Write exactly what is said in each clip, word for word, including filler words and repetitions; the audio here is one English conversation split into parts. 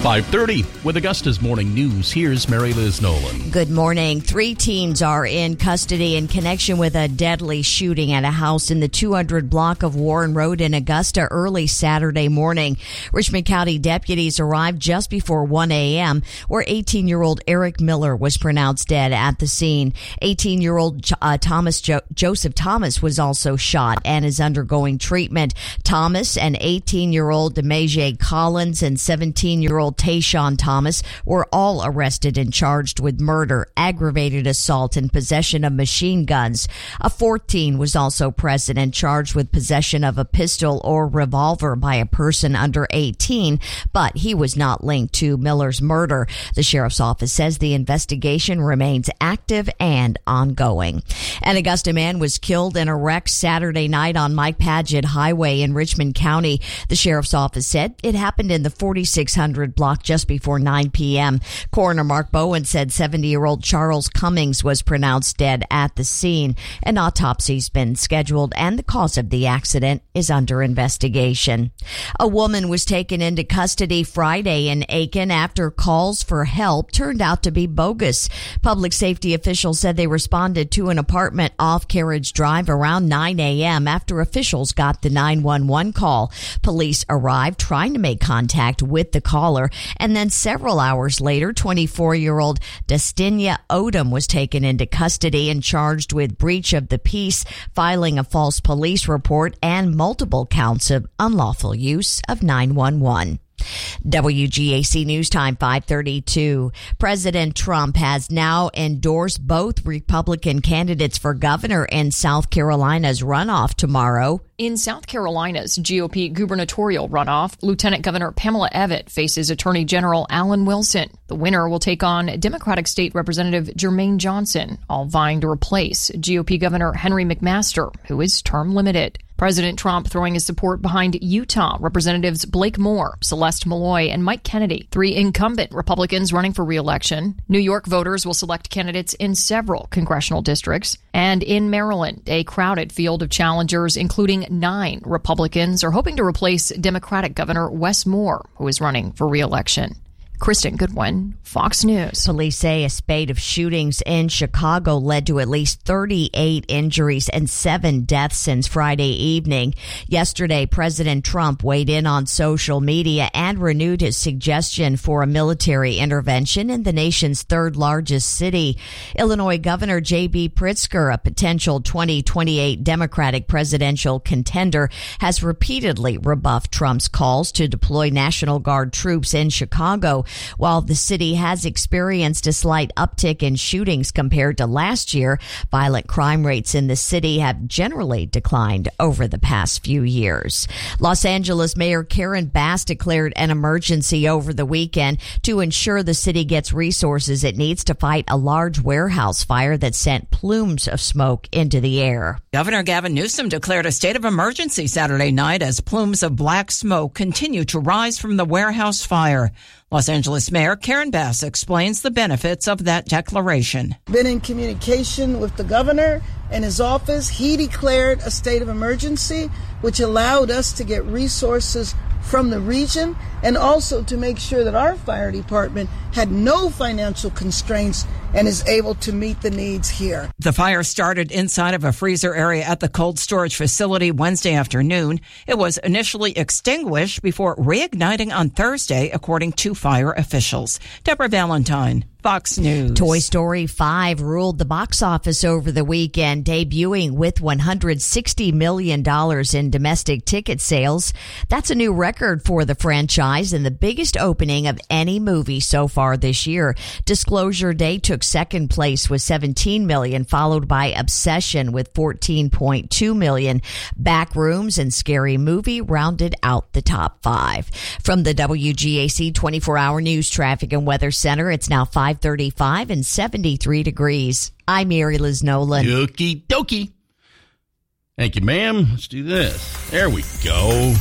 five thirty with Augusta's Morning News. Here's Mary Liz Nolan. Good morning. Three teens are in custody in connection with a deadly shooting at a house in the two hundred block of Warren Road in Augusta early Saturday morning. Richmond County deputies arrived just before one a.m. where eighteen-year-old Eric Miller was pronounced dead at the scene. eighteen-year-old uh, Thomas jo- Joseph Thomas was also shot and is undergoing treatment. Thomas and eighteen-year-old DeMaje Collins and seventeen-year-old Tayshawn Thomas were all arrested and charged with murder, aggravated assault, and possession of machine guns. A fourteen was also present and charged with possession of a pistol or revolver by a person under eighteen, but he was not linked to Miller's murder. The sheriff's office says the investigation remains active and ongoing. An Augusta man was killed in a wreck Saturday night on Mike Paget Highway in Richmond County. The sheriff's office said it happened in the forty-six hundred block just before nine p.m. Coroner Mark Bowen said seventy-year-old Charles Cummings was pronounced dead at the scene. An autopsy's been scheduled and the cause of the accident is under investigation. A woman was taken into custody Friday in Aiken after calls for help turned out to be bogus. Public safety officials said they responded to an apartment off Carriage Drive around nine a.m. after officials got the nine one one call. Police arrived trying to make contact with the caller, and then several hours later, twenty-four-year-old Destinia Odom was taken into custody and charged with breach of the peace, filing a false police report, and multiple counts of unlawful use of nine one one. W G A C News Time five thirty-two. President Trump has now endorsed both Republican candidates for governor in South Carolina's runoff tomorrow. In South Carolina's G O P gubernatorial runoff, Lieutenant Governor Pamela Evette faces Attorney General Alan Wilson. The winner will take on Democratic State Representative Jermaine Johnson, all vying to replace G O P Governor Henry McMaster, who is term limited. President Trump throwing his support behind Utah Representatives Blake Moore, Celeste Malloy, and Mike Kennedy, three incumbent Republicans running for re-election. New York voters will select candidates in several congressional districts. And in Maryland, a crowded field of challengers, including nine Republicans, are hoping to replace Democratic Governor Wes Moore, who is running for re-election. Kristen Goodwin, Fox News. Police say a spate of shootings in Chicago led to at least thirty-eight injuries and seven deaths since Friday evening. Yesterday, President Trump weighed in on social media and renewed his suggestion for a military intervention in the nation's third largest city. Illinois Governor J B Pritzker, a potential twenty twenty-eight Democratic presidential contender, has repeatedly rebuffed Trump's calls to deploy National Guard troops in Chicago. While the city has experienced a slight uptick in shootings compared to last year, violent crime rates in the city have generally declined over the past few years. Los Angeles Mayor Karen Bass declared an emergency over the weekend to ensure the city gets resources it needs to fight a large warehouse fire that sent plumes of smoke into the air. Governor Gavin Newsom declared a state of emergency Saturday night as plumes of black smoke continue to rise from the warehouse fire. Los Angeles Mayor Karen Bass explains the benefits of that declaration. Been in communication with the governor and his office. He declared a state of emergency, which allowed us to get resources from the region and also to make sure that our fire department had no financial constraints and is able to meet the needs here. The fire started inside of a freezer area at the cold storage facility Wednesday afternoon. It was initially extinguished before reigniting on Thursday, according to fire officials. Deborah Valentine, Fox News. Toy Story five ruled the box office over the weekend, debuting with one hundred sixty million dollars in domestic ticket sales. That's a new record for the franchise and the biggest opening of any movie so far this year. Disclosure Day took second place with seventeen million dollars, followed by Obsession with fourteen point two million dollars. Backrooms and Scary Movie rounded out the top five. From the W G A C twenty-four hour News Traffic and Weather Center, it's now five thirty-five and seventy-three degrees. I'm Mary Liz Nolan. Okie dokie. Thank you, ma'am. Let's do this. There we go.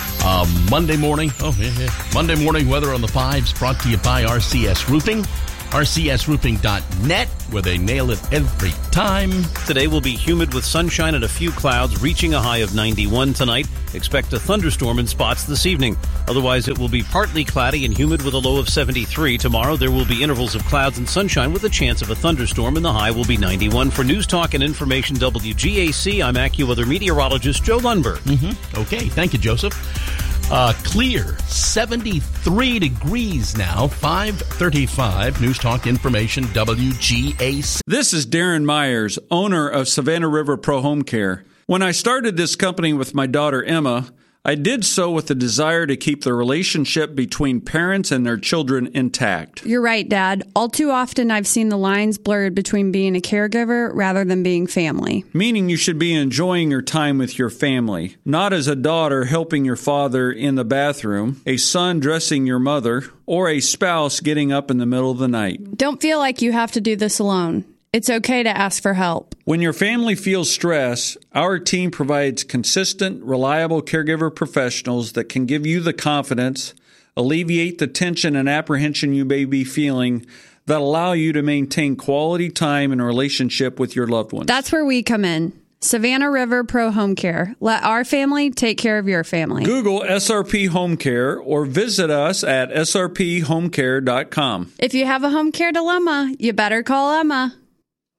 Uh, Monday morning. Oh, yeah, yeah. Monday morning weather on the fives brought to you by R C S Roofing. R C S roofing dot net, where they nail it every time. Today will be humid with sunshine and a few clouds, reaching a high of ninety-one tonight. Expect a thunderstorm in spots this evening. Otherwise, it will be partly cloudy and humid with a low of seventy-three. Tomorrow, there will be intervals of clouds and sunshine with a chance of a thunderstorm, and the high will be ninety-one. For News Talk and Information W G A C, I'm AccuWeather meteorologist Joe Lundberg. Mm-hmm. Okay, thank you, Joseph. Uh, clear, seventy-three degrees now, five thirty-five. News Talk Information, W G A C. This is Darren Myers, owner of Savannah River Pro Home Care. When I started this company with my daughter Emma, I did so with the desire to keep the relationship between parents and their children intact. You're right, Dad. All too often I've seen the lines blurred between being a caregiver rather than being family. Meaning you should be enjoying your time with your family, not as a daughter helping your father in the bathroom, a son dressing your mother, or a spouse getting up in the middle of the night. Don't feel like you have to do this alone. It's okay to ask for help. When your family feels stress, our team provides consistent, reliable caregiver professionals that can give you the confidence, alleviate the tension and apprehension you may be feeling, that allow you to maintain quality time and relationship with your loved ones. That's where we come in. Savannah River Pro Home Care. Let our family take care of your family. Google S R P Home Care or visit us at S R P home care dot com. If you have a home care dilemma, you better call Emma.